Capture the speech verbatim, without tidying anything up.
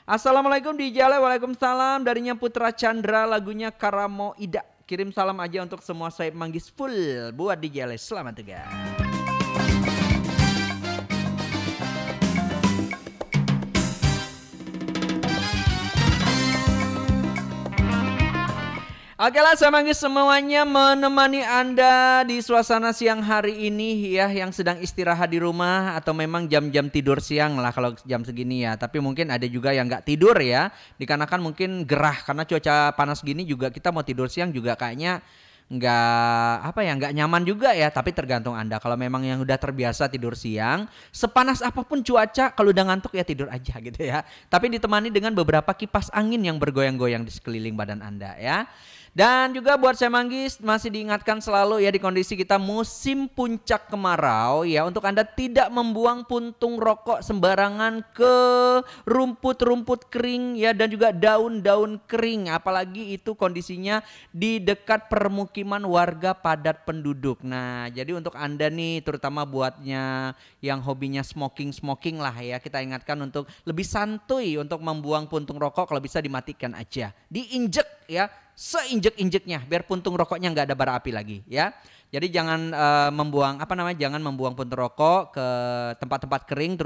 Assalamualaikum D J Ale, waalaikumsalam. Darinya Putra Chandra, lagunya Karamo Ida. Kirim salam aja untuk semua Saib Manggis full buat D J Ale. Selamat tugas. Oke lah, saya manggil semuanya menemani Anda di suasana siang hari ini ya, yang sedang istirahat di rumah atau memang jam-jam tidur siang lah kalau jam segini ya. Tapi mungkin ada juga yang nggak tidur ya, dikarenakan mungkin gerah karena cuaca panas gini juga kita mau tidur siang juga kayaknya nggak apa ya nggak nyaman juga ya. Tapi tergantung Anda, kalau memang yang udah terbiasa tidur siang, sepanas apapun cuaca, kalau udah ngantuk ya tidur aja gitu ya. Tapi ditemani dengan beberapa kipas angin yang bergoyang-goyang di sekeliling badan Anda ya. Dan juga buat saya Manggis masih diingatkan selalu ya, di kondisi kita musim puncak kemarau ya, untuk Anda tidak membuang puntung rokok sembarangan ke rumput-rumput kering ya, dan juga daun-daun kering, apalagi itu kondisinya di dekat permukiman warga padat penduduk. Nah, jadi untuk Anda nih, terutama buatnya yang hobinya smoking-smoking lah ya, kita ingatkan untuk lebih santuy untuk membuang puntung rokok, kalau bisa dimatikan aja, diinjek ya, seinjek-injeknya biar puntung rokoknya nggak ada bara api lagi ya. Jadi jangan uh, membuang apa namanya, jangan membuang puntung rokok ke tempat-tempat kering.